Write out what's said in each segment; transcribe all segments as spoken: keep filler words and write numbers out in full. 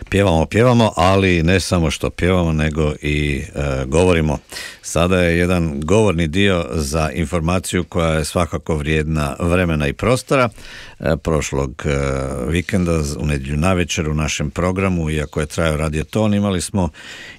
Pjevamo, pjevamo, ali ne samo što pjevamo, nego i e, govorimo. Sada je jedan govorni dio za informaciju koja je svakako vrijedna vremena i prostora. E, prošlog e, vikenda u nedjelju navečer u našem programu, iako je trajao radioton, imali smo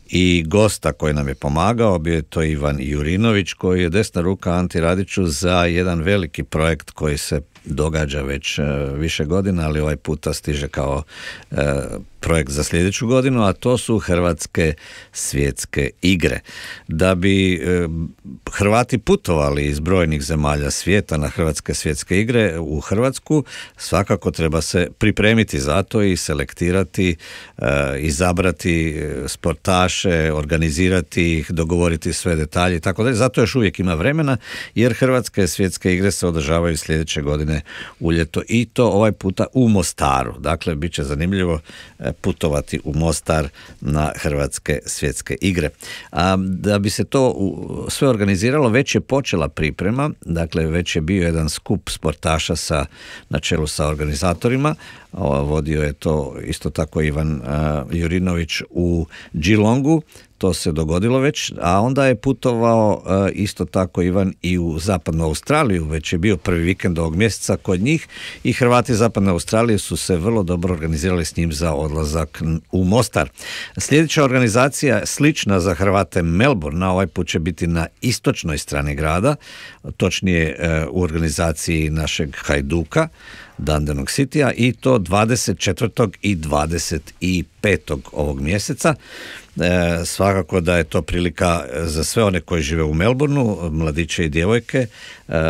i gosta koji nam je pomagao, bio je to Ivan Jurinović, koji je desna ruka Anti Radiću za jedan veliki projekt koji se događa već e, više godina, ali ovaj puta stiže kao e, projekt za sljedeću godinu, a to su Hrvatske svjetske igre. Da bi e, Hrvati putovali iz brojnih zemalja svijeta na Hrvatske svjetske igre u Hrvatsku, svakako treba se pripremiti za to i selektirati, e, izabrati sportaše, organizirati ih, dogovoriti sve detalje i tako dalje. Zato još uvijek ima vremena, jer Hrvatske svjetske igre se održavaju sljedeće godine u ljeto i to ovaj puta u Mostaru. Dakle, bit će zanimljivo putovati u Mostar na Hrvatske svjetske igre. A da bi se to sve organiziralo, već je počela priprema, dakle već je bio jedan skup sportaša sa, na čelu sa organizatorima. Vodio je to isto tako Ivan uh, Jurinović u Geelongu, to se dogodilo već, a onda je putovao uh, isto tako Ivan i u zapadnu Australiju, već je bio prvi vikend ovog mjeseca kod njih i Hrvati zapadne Australije su se vrlo dobro organizirali s njim za odlazak u Mostar. Sljedeća organizacija slična za Hrvate Melbourne, ovaj put će biti na istočnoj strani grada, točnije uh, u organizaciji našeg Hajduka, Dandenong Citya, i to dvadeset četvrtog i dvadeset petog ovog mjeseca. E, svakako da je to prilika za sve one koji žive u Melbourneu, mladiće i djevojke, e,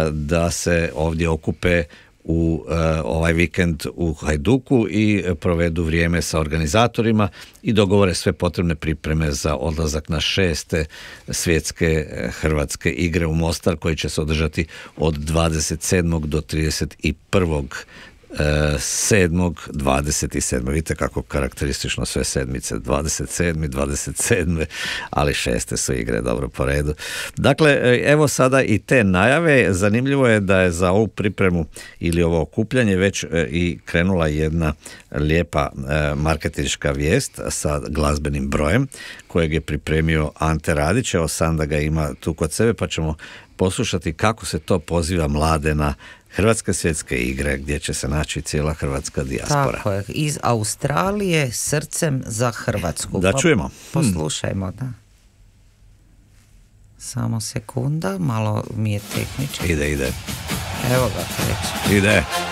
da se ovdje okupe u uh, ovaj vikend u Hajduku i provedu vrijeme sa organizatorima i dogovore sve potrebne pripreme za odlazak na šeste svjetske hrvatske igre u Mostar, koji će se održati od dvadeset sedmog do trideset prvog sedmog dvadeset sedmog Vidite kako karakteristično sve sedmice, dvadeset sedmi dvadeset sedmi ali šeste su igre, dobro po redu. Dakle, evo sada i te najave. Zanimljivo je da je za ovu pripremu ili ovo okupljanje već i krenula jedna lijepa marketinška vijest sa glazbenim brojem kojeg je pripremio Ante Radić. Evo sam da ga ima tu kod sebe, pa ćemo poslušati kako se to poziva mlade na Hrvatske svjetske igre, gdje će se naći cijela hrvatska dijaspora. Tako je, iz Australije srcem za Hrvatsku. Da pa čujemo. Poslušajmo, da. Samo sekunda, malo mi je tehnički. Ide, ide. Evo ga, kreće. Ide.